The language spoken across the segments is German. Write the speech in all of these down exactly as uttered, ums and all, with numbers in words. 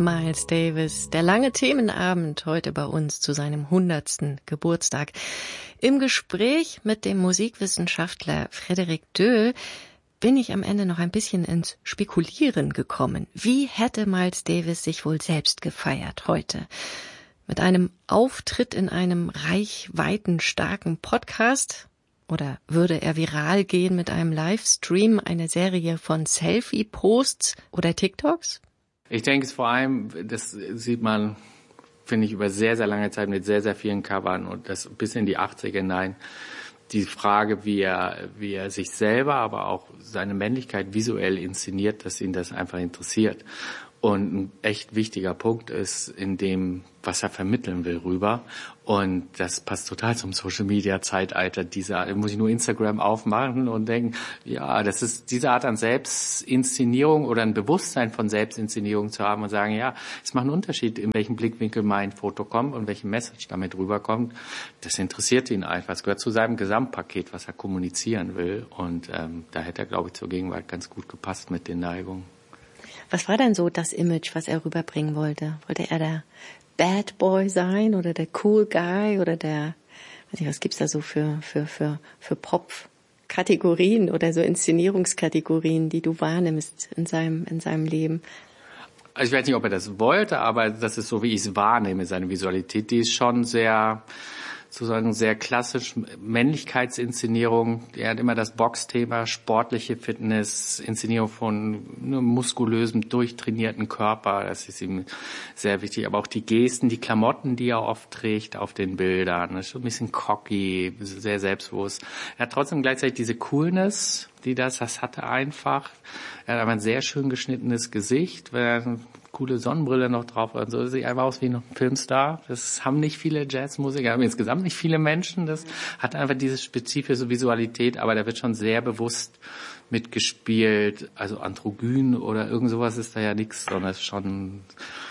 Miles Davis, der lange Themenabend heute bei uns zu seinem hundertsten Geburtstag. Im Gespräch mit dem Musikwissenschaftler Frédéric Deux bin ich am Ende noch ein bisschen ins Spekulieren gekommen. Wie hätte Miles Davis sich wohl selbst gefeiert heute? Mit einem Auftritt in einem reichweitenstarken Podcast? Oder würde er viral gehen mit einem Livestream, einer Serie von Selfie-Posts oder TikToks? Ich denke es vor allem, das sieht man, finde ich, über sehr, sehr lange Zeit mit sehr, sehr vielen Covern und das bis in die achtziger hinein. Die Frage, wie er, wie er sich selber, aber auch seine Männlichkeit visuell inszeniert, dass ihn das einfach interessiert. Und ein echt wichtiger Punkt ist in dem, was er vermitteln will, rüber. Und das passt total zum Social-Media-Zeitalter. Diese, muss ich nur Instagram aufmachen und denken, ja, das ist diese Art an Selbstinszenierung oder ein Bewusstsein von Selbstinszenierung zu haben und sagen, ja, es macht einen Unterschied, in welchem Blickwinkel mein Foto kommt und welche Message damit rüberkommt. Das interessiert ihn einfach. Es gehört zu seinem Gesamtpaket, was er kommunizieren will. Und ähm, da hätte er, glaube ich, zur Gegenwart ganz gut gepasst mit den Neigungen. Was war denn so das Image, was er rüberbringen wollte? Wollte er der Bad Boy sein oder der Cool Guy oder der, weiß nicht, was gibt's da so für für für für Pop-Kategorien oder so Inszenierungskategorien, die du wahrnimmst in seinem in seinem Leben? Also ich weiß nicht, ob er das wollte, aber das ist so, wie ich es wahrnehme, seine Visualität. Die ist schon sehr, sozusagen sehr klassisch Männlichkeitsinszenierung. Er hat immer das Boxthema, sportliche Fitness, Inszenierung von einem muskulösen, durchtrainierten Körper. Das ist ihm sehr wichtig. Aber auch die Gesten, die Klamotten, die er oft trägt auf den Bildern. Das ist schon ein bisschen cocky, sehr selbstbewusst. Er hat trotzdem gleichzeitig diese Coolness, die das, das hatte einfach. Er hat aber ein sehr schön geschnittenes Gesicht. Wenn er coole Sonnenbrille noch drauf hat. So sieht einfach aus wie ein Filmstar. Das haben nicht viele Jazzmusiker, haben insgesamt nicht viele Menschen. Das hat einfach diese spezifische Visualität, aber da wird schon sehr bewusst mitgespielt. Also androgyn oder irgend sowas ist da ja nichts, sondern es ist schon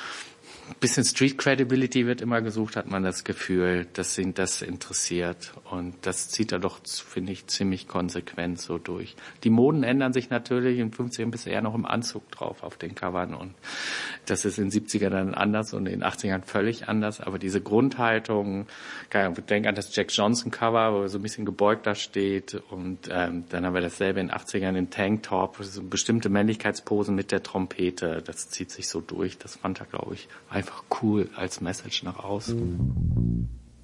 ein bisschen Street Credibility wird immer gesucht, hat man das Gefühl, dass ihn das interessiert. Und das zieht er doch, finde ich, ziemlich konsequent so durch. Die Moden ändern sich natürlich. In fünfzigern bist du eher noch im Anzug drauf auf den Covern. Und das ist in den siebzigern dann anders und in den achtzigern völlig anders. Aber diese Grundhaltung, denk an das Jack Johnson Cover, wo er so ein bisschen gebeugt da steht. Und ähm, dann haben wir dasselbe in den achtzigern in Tanktop, so bestimmte Männlichkeitsposen mit der Trompete. Das zieht sich so durch. Das fand er, glaube ich, einfach cool als Message nach außen.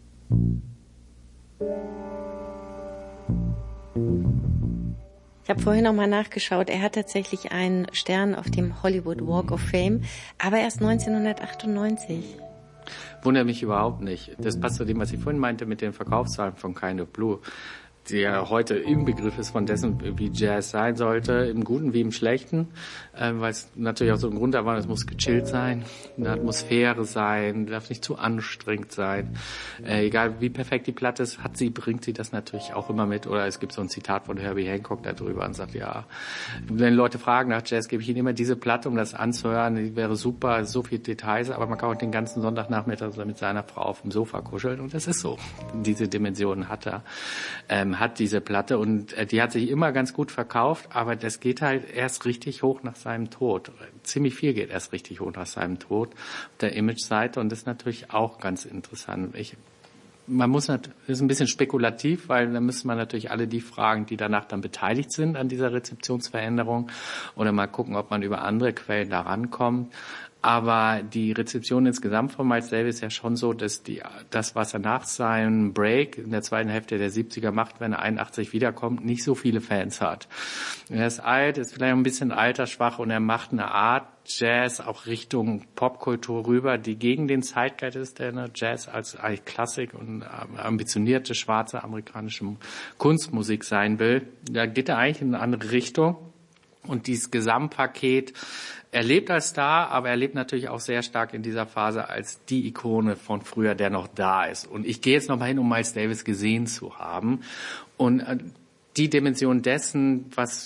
Ich habe vorhin noch mal nachgeschaut. Er hat tatsächlich einen Stern auf dem Hollywood Walk of Fame, aber erst neunzehnhundertachtundneunzig. Wundert mich überhaupt nicht. Das passt zu dem, was ich vorhin meinte mit den Verkaufszahlen von Kind of Blue, die ja heute im Begriff ist von dessen, wie Jazz sein sollte, im Guten wie im Schlechten, äh, weil es natürlich auch so ein Grund da war, es muss gechillt sein, eine Atmosphäre sein, darf nicht zu anstrengend sein. Äh, egal wie perfekt die Platte ist, hat sie, bringt sie das natürlich auch immer mit. Oder es gibt so ein Zitat von Herbie Hancock darüber und sagt, ja, wenn Leute fragen nach Jazz, gebe ich ihnen immer diese Platte, um das anzuhören, die wäre super, so viel Details, aber man kann auch den ganzen Sonntagnachmittag mit seiner Frau auf dem Sofa kuscheln und das ist so. Diese Dimensionen hat er. Ähm, hat diese Platte und äh, die hat sich immer ganz gut verkauft, aber das geht halt erst richtig hoch nach seinem Tod. Ziemlich viel geht erst richtig hoch nach seinem Tod auf der Image-Seite und das ist natürlich auch ganz interessant. Ich, man muss natürlich, das ist ein bisschen spekulativ, weil da müsste man natürlich alle die fragen, die danach dann beteiligt sind an dieser Rezeptionsveränderung oder mal gucken, ob man über andere Quellen da rankommt. Aber die Rezeption insgesamt von Miles Davis ist ja schon so, dass die, das, was er nach seinem Break in der zweiten Hälfte der siebziger macht, wenn er einundachtzig wiederkommt, nicht so viele Fans hat. Er ist alt, ist vielleicht ein bisschen altersschwach und er macht eine Art Jazz auch Richtung Popkultur rüber, die gegen den Zeitgeist ist, der Jazz als eigentlich Klassik und ambitionierte schwarze amerikanische Kunstmusik sein will. Da geht er eigentlich in eine andere Richtung. Und dieses Gesamtpaket, er lebt als Star, aber er lebt natürlich auch sehr stark in dieser Phase als die Ikone von früher, der noch da ist. Und ich gehe jetzt noch mal hin, um Miles Davis gesehen zu haben. Und die Dimension dessen, was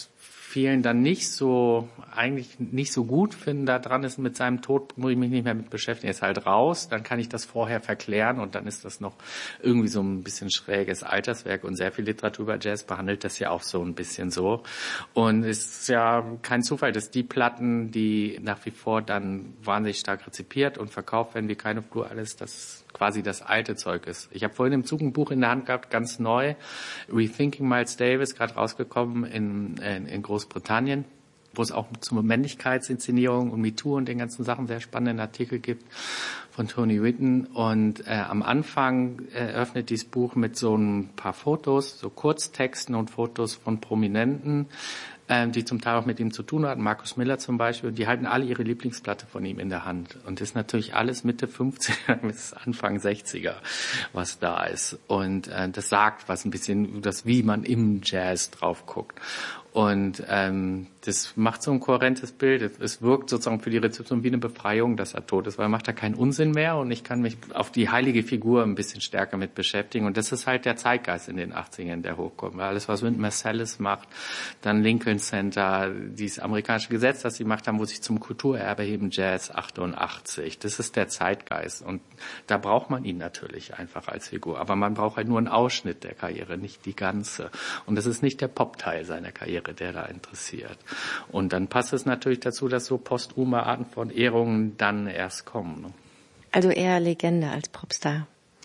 vielen dann nicht so, eigentlich nicht so gut finden daran ist, mit seinem Tod muss ich mich nicht mehr mit beschäftigen, er ist halt raus, dann kann ich das vorher verklären und dann ist das noch irgendwie so ein bisschen schräges Alterswerk und sehr viel Literatur über Jazz behandelt das ja auch so ein bisschen so. Und es ist ja kein Zufall, dass die Platten, die nach wie vor dann wahnsinnig stark rezipiert und verkauft werden, wie Keine Flur, alles, das quasi das alte Zeug ist. Ich habe vorhin im Zug ein Buch in der Hand gehabt, ganz neu, Rethinking Miles Davis, gerade rausgekommen in, in, in Großbritannien, wo es auch zur Männlichkeitsinszenierung und MeToo und den ganzen Sachen sehr spannenden Artikel gibt von Tony Whitten. Und äh, am Anfang eröffnet dieses Buch mit so ein paar Fotos, so Kurztexten und Fotos von Prominenten, die zum Teil auch mit ihm zu tun hatten, Marcus Miller zum Beispiel, und die halten alle ihre Lieblingsplatte von ihm in der Hand. Und das ist natürlich alles Mitte fünfziger bis Anfang sechziger, was da ist. Und äh, das sagt was ein bisschen, das wie man im Jazz drauf guckt. Und ähm, das macht so ein kohärentes Bild. Es wirkt sozusagen für die Rezeption wie eine Befreiung, dass er tot ist, weil er macht da keinen Unsinn mehr und ich kann mich auf die heilige Figur ein bisschen stärker mit beschäftigen. Und das ist halt der Zeitgeist in den achtzigern, der hochkommt. Weil alles, was Wynton Marsalis macht, dann Lincoln Center, dieses amerikanische Gesetz, das sie gemacht haben, wo sich zum Kulturerbe heben, Jazz achtundachtzig. Das ist der Zeitgeist. Und da braucht man ihn natürlich einfach als Figur. Aber man braucht halt nur einen Ausschnitt der Karriere, nicht die ganze. Und das ist nicht der Pop-Teil seiner Karriere, der da interessiert. Und dann passt es natürlich dazu, dass so posthume Arten von Ehrungen dann erst kommen. Also eher Legende als Popstar.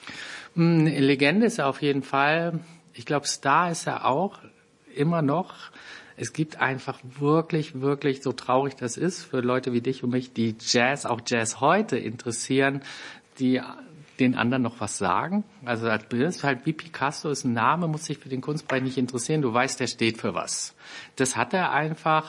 Legende ist er auf jeden Fall. Ich glaube, Star ist er auch immer noch. Es gibt einfach wirklich, wirklich, so traurig das ist, für Leute wie dich und mich, die Jazz, auch Jazz heute interessieren, die den anderen noch was sagen. Also das ist halt wie Picasso, ist ein Name, muss sich für den Kunstpreis nicht interessieren. Du weißt, der steht für was. Das hat er einfach.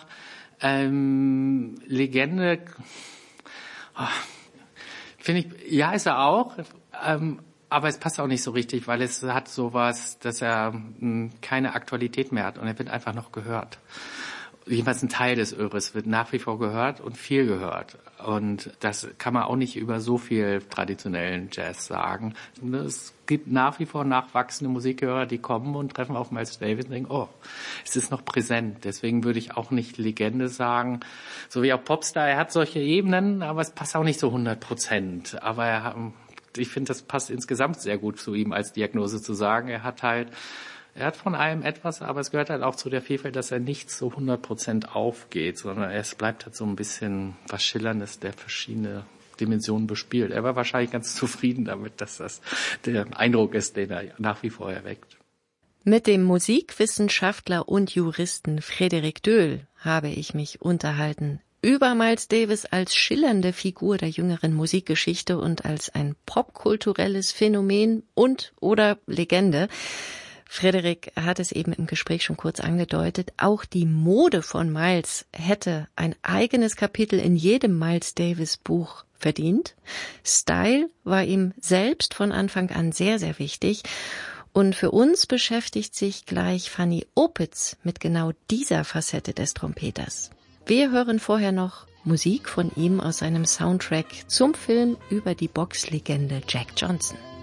Ähm, Legende, oh, finde ich, ja, ist er auch. Ähm, aber es passt auch nicht so richtig, weil es hat sowas, dass er mh, keine Aktualität mehr hat und er wird einfach noch gehört. Jedenfalls ein Teil des Övres wird nach wie vor gehört und viel gehört. Und das kann man auch nicht über so viel traditionellen Jazz sagen. Es gibt nach wie vor nachwachsende Musikhörer, die kommen und treffen auf Miles Davis und denken, oh, es ist noch präsent. Deswegen würde ich auch nicht Legende sagen. So wie auch Popstar, er hat solche Ebenen, aber es passt auch nicht so hundert Prozent. Aber er, ich finde, das passt insgesamt sehr gut zu ihm als Diagnose zu sagen. Er hat halt Er hat von allem etwas, aber es gehört halt auch zu der Vielfalt, dass er nicht so hundert Prozent aufgeht, sondern es bleibt halt so ein bisschen was Schillerndes, der verschiedene Dimensionen bespielt. Er war wahrscheinlich ganz zufrieden damit, dass das der Eindruck ist, den er nach wie vor erweckt. Mit dem Musikwissenschaftler und Juristen Frédéric Döhl habe ich mich unterhalten über Miles Davis als schillernde Figur der jüngeren Musikgeschichte und als ein popkulturelles Phänomen und oder Legende. Frédéric hat es eben im Gespräch schon kurz angedeutet, auch die Mode von Miles hätte ein eigenes Kapitel in jedem Miles Davis Buch verdient. Style war ihm selbst von Anfang an sehr, sehr wichtig. Und für uns beschäftigt sich gleich Fanny Opitz mit genau dieser Facette des Trompeters. Wir hören vorher noch Musik von ihm aus seinem Soundtrack zum Film über die Boxlegende Jack Johnson.